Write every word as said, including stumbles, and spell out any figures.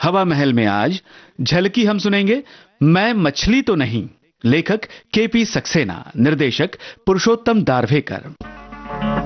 हवा महल में आज झलकी हम सुनेंगे मैं मछली तो नहीं। लेखक केपी सक्सेना, निर्देशक पुरुषोत्तम दारव्हेकर।